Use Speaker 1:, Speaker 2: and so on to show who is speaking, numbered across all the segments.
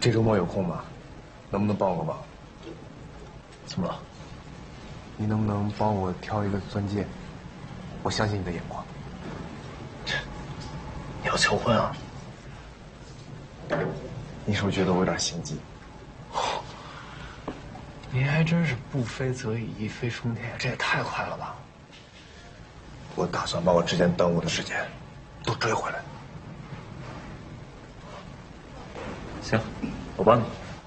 Speaker 1: 这周末有空吗？能不能帮我个忙？
Speaker 2: 怎么了？
Speaker 1: 你能不能帮我挑一个钻戒？我相信你的眼光。
Speaker 2: 你要求婚啊？
Speaker 1: 你是不是觉得我有点心机？
Speaker 2: 你还真是不飞则已，一飞冲天，这也太快了吧！
Speaker 1: 我打算把我之前耽误的时间都追回来。
Speaker 2: 行，我帮你。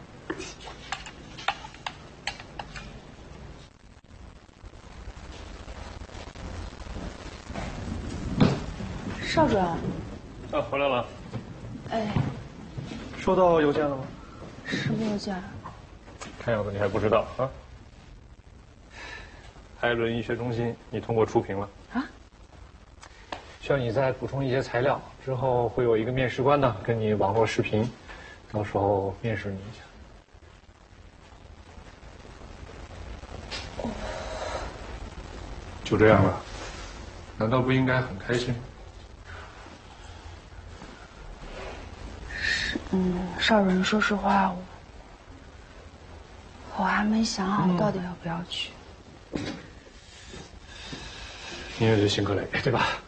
Speaker 3: 邵主任。
Speaker 4: 啊，回来了。
Speaker 3: 哎，
Speaker 4: 收到邮件了吗？
Speaker 3: 什么邮件？
Speaker 4: 看样子你还不知道啊。海伦医学中心，你通过初评了啊。需要你再补充一些材料，之后会有一个面试官呢跟你网络视频，到时候面试你一下。就这样了，难道不应该很开心吗？
Speaker 3: 邵主任，说实话，我还没想好到底要不要去。
Speaker 4: 你也是辛苦了，对吧？